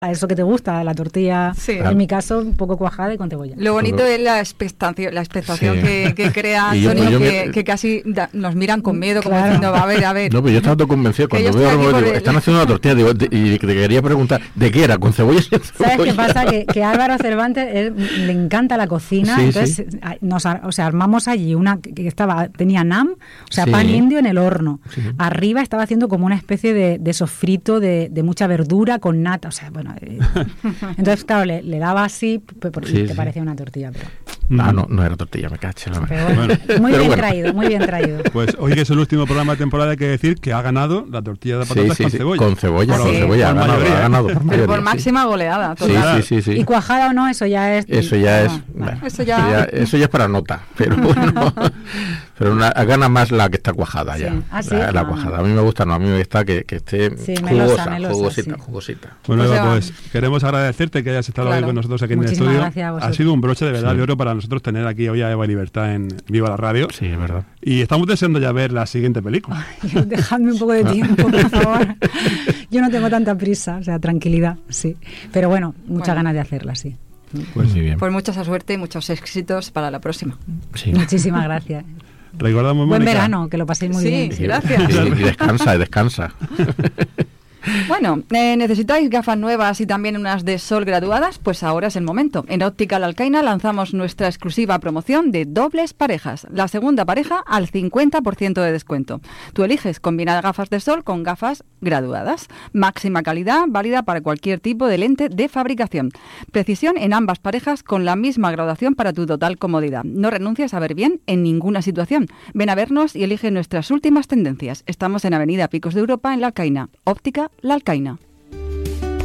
a eso que te gusta, la tortilla, Sí. en mi caso, un poco cuajada y con cebolla. Lo bonito es la expectación Sí. que crea Y yo- Antonio, yo que casi nos miran con miedo, como Claro. diciendo, a ver. No, pero yo estaba todo convencido. Que Cuando yo veo estoy aquí algo, por digo, el- están haciendo una tortilla, digo, y te quería preguntar, ¿de qué era? ¿Con cebolla y sin ¿Sabes cebolla? qué pasa? Que Álvaro Cervantes le encanta la cocina, Sí, entonces armamos allí una que tenía nam, o sea, Sí. pan indio en el horno. Sí. Arriba estaba haciendo como una especie de sofrito de mucha verdura con nata, o sea, bueno. Entonces, claro, le daba así, porque Sí, te sí. parecía una tortilla, pero No era tortilla, me caché. pero bueno, muy Pero bien bueno. traído, muy bien traído. Pues hoy que es el último programa de temporada, hay que decir que ha ganado la tortilla de patatas con cebolla. Con cebolla, Ah, con sí. cebolla, Por ha mayoría, ganado por Pero mayoría, por sí. máxima goleada. Sí, Total. sí. Y cuajada o no, eso ya es... Eso ya es, vale. bueno, Eso ya- eso ya es para nota, pero bueno, pero gana más la que está cuajada Sí. ya. Ah, ¿sí? La Ah. cuajada. A mí me gusta, no, a mí me gusta que esté Sí, melosa, jugosita, sí. jugosita. Bueno, Pues Eva, ya. pues queremos agradecerte que hayas estado Claro. hoy con nosotros aquí en el Muchísimas estudio. gracias a Ha vosotros. sido un broche de verdad Sí. de oro para nosotros tener aquí hoy a Eva Libertad en Viva la Radio. Sí, es verdad. Y estamos deseando ya ver la siguiente película. Dejadme un poco de tiempo, por favor. Yo no tengo tanta prisa, o sea, tranquilidad, sí. Pero bueno, muchas Bueno. ganas de hacerla, sí. Pues muy bien. Pues mucha suerte y muchos éxitos para la próxima. Sí. Muchísimas gracias. Recordamos, Buen Mónica. verano, que lo paséis muy Sí. bien. Sí, Gracias. Y descansa. Bueno, ¿necesitáis gafas nuevas y también unas de sol graduadas? Pues ahora es el momento. En Optical Alcaina lanzamos nuestra exclusiva promoción de dobles parejas. La segunda pareja al 50% de descuento. Tú eliges combinar gafas de sol con gafas graduadas. Máxima calidad, válida para cualquier tipo de lente de fabricación. Precisión en ambas parejas con la misma graduación para tu total comodidad. No renuncies a ver bien en ninguna situación. Ven a vernos y elige nuestras últimas tendencias. Estamos en Avenida Picos de Europa, en La Alcaina. Óptica La Alcaina.